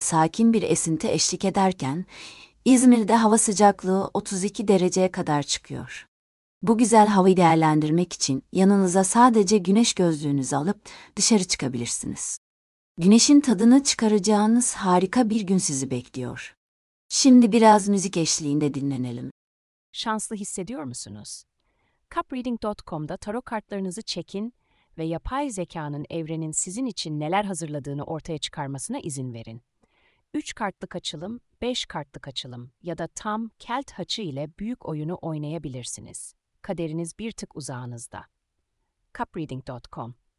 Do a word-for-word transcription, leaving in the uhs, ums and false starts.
sakin bir esinti eşlik ederken, İzmir'de hava sıcaklığı otuz iki dereceye kadar çıkıyor. Bu güzel havayı değerlendirmek için yanınıza sadece güneş gözlüğünüzü alıp dışarı çıkabilirsiniz. Güneşin tadını çıkaracağınız harika bir gün sizi bekliyor. Şimdi biraz müzik eşliğinde dinlenelim. Şanslı hissediyor musunuz? cup reading nokta com'da tarot kartlarınızı çekin ve yapay zekanın evrenin sizin için neler hazırladığını ortaya çıkarmasına izin verin. üç kartlık açılım, beş kartlık açılım ya da tam kelt haçı ile büyük oyunu oynayabilirsiniz. Kaderiniz bir tık uzağınızda. cup reading nokta com